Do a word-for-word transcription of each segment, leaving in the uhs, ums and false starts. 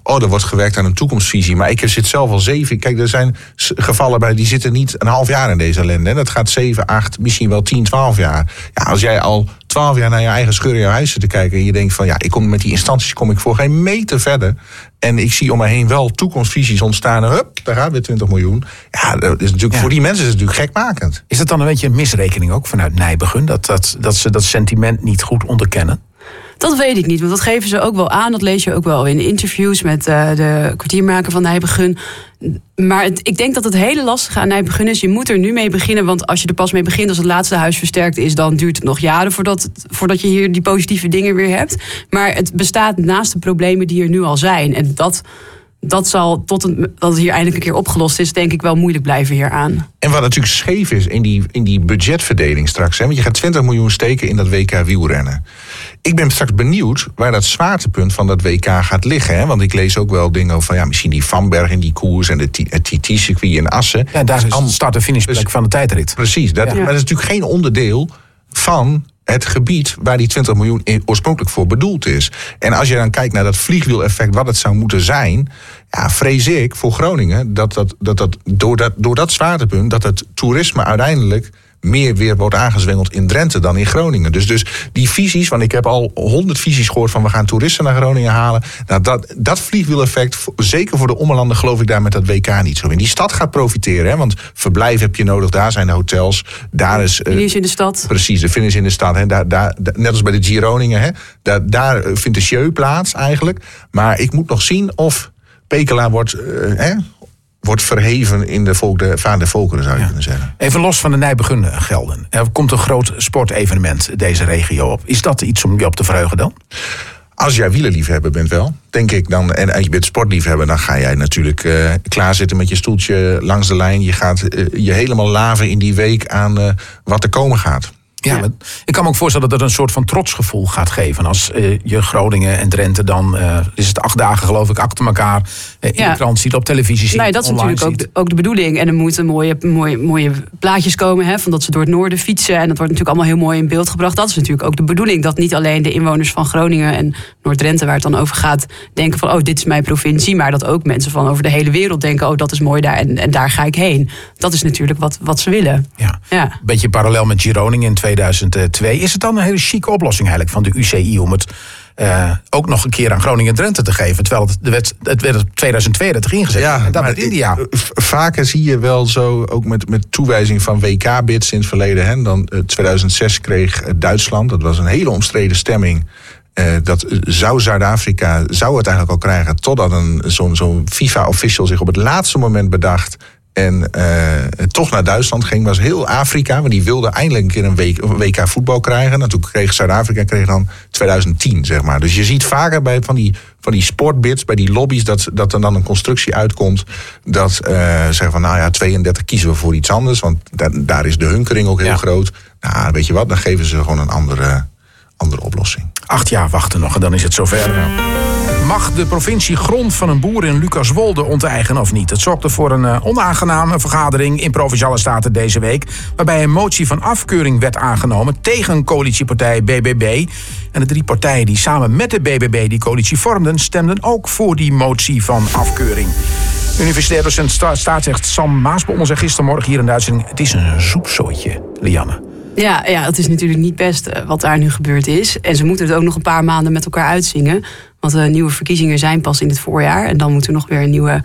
oh, er wordt gewerkt aan een toekomstvisie. Maar ik zit zelf al zeven... Kijk, er zijn gevallen bij die zitten niet een half jaar in deze ellende. Hè. Dat gaat zeven, acht, misschien wel tien, twaalf jaar. Ja, als jij al twaalf jaar naar je eigen scheur in je huis zit te kijken... en je denkt van, ja, ik kom met die instanties kom ik voor geen meter verder... en ik zie om me heen wel toekomstvisies ontstaan... en hup, daar gaat weer twintig miljoen. Ja, dat is natuurlijk, ja. Voor die mensen is het natuurlijk gekmakend. Is dat dan een beetje een misrekening ook vanuit Nijbegen... dat, dat, dat ze dat sentiment niet goed onderkennen? Dat weet ik niet, want dat geven ze ook wel aan. Dat lees je ook wel in interviews met uh, de kwartiermaker van Nijbegen. Maar het, ik denk dat het hele lastige aan Nijbegen is... je moet er nu mee beginnen, want als je er pas mee begint... als het laatste huis versterkt is, dan duurt het nog jaren... voordat, voordat je hier die positieve dingen weer hebt. Maar het bestaat naast de problemen die er nu al zijn. En dat... Dat zal, tot het, dat het hier eindelijk een keer opgelost is... denk ik wel moeilijk blijven hieraan. En wat natuurlijk scheef is in die, in die budgetverdeling straks... Hè, want je gaat twintig miljoen steken in dat W K wielrennen. Ik ben straks benieuwd waar dat zwaartepunt van dat W K gaat liggen. Hè? Want ik lees ook wel dingen over van... ja, misschien die Vanberg in die koers... en het T T-circuit in Assen. Ja, daar is de start- en finishplek van de tijdrit. Precies, dat, ja. Maar dat is natuurlijk geen onderdeel van... het gebied waar die twintig miljoen oorspronkelijk voor bedoeld is. En als je dan kijkt naar dat vliegwieleffect, wat het zou moeten zijn... ja, vrees ik voor Groningen dat dat, dat, dat, door, dat door dat zwaartepunt... dat het toerisme uiteindelijk meer weer wordt aangezwengeld in Drenthe dan in Groningen. Dus, dus die visies, want ik heb al honderd visies gehoord... van we gaan toeristen naar Groningen halen. Nou, dat, dat vliegwieleffect, zeker voor de ommelanden... geloof ik daar met dat W K niet zo in. Die stad gaat profiteren, hè, want verblijf heb je nodig. Daar zijn de hotels, daar is... Uh, finish in de stad. Precies, de finish in de stad. Hè, daar, daar, net als bij de Gironingen, hè, daar, daar vindt de show plaats eigenlijk. Maar ik moet nog zien of Pekela wordt... Uh, hè, wordt verheven in de, volk, de vaan der volkeren, zou je ja. kunnen zeggen. Even los van de Nijbegen gelden. Er komt een groot sportevenement deze regio op. Is dat iets om je op te verheugen dan? Als jij wielerliefhebber bent wel, denk ik dan... en als je bent sportliefhebber, dan ga jij natuurlijk uh, klaarzitten met je stoeltje langs de lijn. Je gaat uh, je helemaal laven in die week aan uh, wat er komen gaat. Ja, ja. Ik kan me ook voorstellen dat het een soort van trotsgevoel gaat geven. Als uh, je Groningen en Drenthe dan, uh, is het acht dagen geloof ik, achter elkaar uh, in ja. de krant ziet, op televisie ziet. Nee, dat is natuurlijk ook de, ook de bedoeling. En er moeten mooie, mooie, mooie plaatjes komen, hè, van dat ze door het noorden fietsen. En dat wordt natuurlijk allemaal heel mooi in beeld gebracht. Dat is natuurlijk ook de bedoeling. Dat niet alleen de inwoners van Groningen en Noord-Drenthe, waar het dan over gaat, denken van, oh, dit is mijn provincie. Maar dat ook mensen van over de hele wereld denken, oh, dat is mooi daar en, en daar ga ik heen. Dat is natuurlijk wat, wat ze willen. Ja. Ja. Beetje parallel met Gironingen in tweeduizend twee. Is het dan een hele chique oplossing eigenlijk van de U C I om het uh, ook nog een keer aan Groningen en Drenthe te geven? Terwijl het, het werd, het werd tweeduizend tweeënveertig ingezet. Ja, en dat met India. Vaker zie je wel zo, ook met, met toewijzing van W K-bids in het verleden. Hè, dan uh, tweeduizend zes kreeg uh, Duitsland, dat was een hele omstreden stemming. Uh, dat zou Zuid-Afrika, zou het eigenlijk al krijgen, totdat een, zo'n, zo'n FIFA-official zich op het laatste moment bedacht en uh, toch naar Duitsland ging. Was heel Afrika, want die wilde eindelijk een keer een W K voetbal krijgen. Nou, toen kreeg Zuid-Afrika kreeg dan tweeduizend tien, zeg maar. Dus je ziet vaker bij van die, van die sportbids, bij die lobby's, dat, dat er dan een constructie uitkomt. Dat uh, zeggen van, nou ja, tweeëndertig kiezen we voor iets anders. Want da- daar is de hunkering ook heel ja. groot. Nou, weet je wat, dan geven ze gewoon een andere, andere oplossing. Acht jaar wachten nog en dan is het zover. Ja. Mag de provincie grond van een boer in Lucaswolde onteigenen of niet? Het zorgde voor een uh, onaangename vergadering in Provinciale Staten deze week, waarbij een motie van afkeuring werd aangenomen tegen coalitiepartij B B B. En de drie partijen die samen met de B B B die coalitie vormden, stemden ook voor die motie van afkeuring. Universitair docent sta- staatsrecht Sam Maasbommel zei gistermorgen hier in de uitzending: het is een zoepzooitje, Lianne. Ja, ja, het is natuurlijk niet best uh, wat daar nu gebeurd is. En ze moeten het ook nog een paar maanden met elkaar uitzingen. Want de uh, nieuwe verkiezingen zijn pas in het voorjaar. En dan moet er nog weer een nieuwe,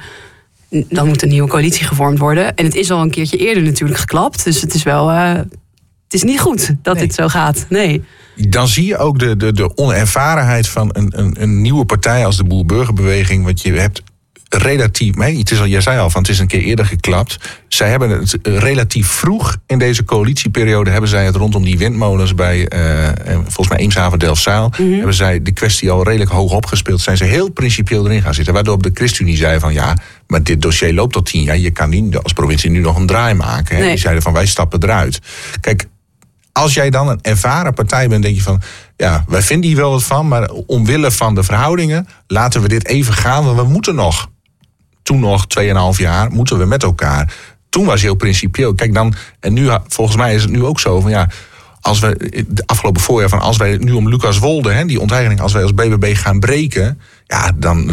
dan moet een nieuwe coalitie gevormd worden. En het is al een keertje eerder natuurlijk geklapt. Dus het is wel, uh, het is niet goed dat nee. dit zo gaat. Nee. Dan zie je ook de, de, de onervarenheid van een, een, een nieuwe partij als de Boer-Burgerbeweging. Want je hebt relatief, nee, het is al, jij zei al van het is een keer eerder geklapt. Zij hebben het relatief vroeg in deze coalitieperiode hebben zij het rondom die windmolens bij uh, volgens mij Eemshaven Delfzijl mm-hmm. hebben zij de kwestie al redelijk hoog opgespeeld. Zijn ze heel principieel erin gaan zitten. Waardoor de ChristenUnie zei van ja, maar dit dossier loopt tot tien jaar. Je kan niet als provincie nu nog een draai maken. Hè? Nee. Die zeiden van wij stappen eruit. Kijk, als jij dan een ervaren partij bent, denk je van ja, wij vinden hier wel wat van, maar omwille van de verhoudingen laten we dit even gaan, want we moeten nog. Toen nog tweeënhalf jaar moeten we met elkaar. Toen was heel principieel. Kijk dan, en nu volgens mij is het nu ook zo van ja, als we de afgelopen voorjaar van als wij nu om Lucaswolde, hè, die onteigening, als wij als B B B gaan breken, ja, dan